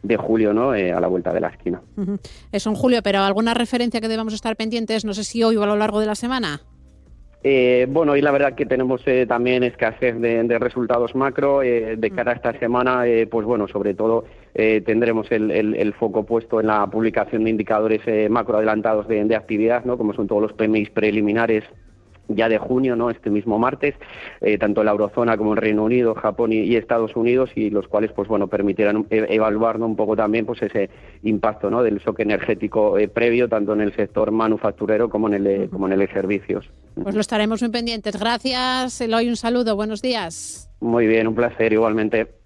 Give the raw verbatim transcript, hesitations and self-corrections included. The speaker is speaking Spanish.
de julio, ¿no? Eh, a la vuelta de la esquina. Uh-huh. Eso en julio, pero ¿alguna referencia que debamos estar pendientes? No sé si hoy o a lo largo de la semana. Eh, bueno, y la verdad que tenemos eh, también escasez de, de resultados macro. Eh, de cara a esta semana, eh, pues bueno, sobre todo eh, tendremos el, el, el foco puesto en la publicación de indicadores eh, macro adelantados de, de actividad, ¿no? Como son todos los P M Is preliminares ya de junio, ¿no? Este mismo martes, eh, tanto en la eurozona como en Reino Unido, Japón y, y Estados Unidos, y los cuales, pues bueno, permitirán e- evaluar, ¿no? Un poco también, pues ese impacto, ¿no? Del shock energético eh, previo, tanto en el sector manufacturero como en el eh, como en el de servicios. Pues lo estaremos muy pendientes. Gracias, Eloy, un saludo, buenos días. Muy bien, un placer igualmente.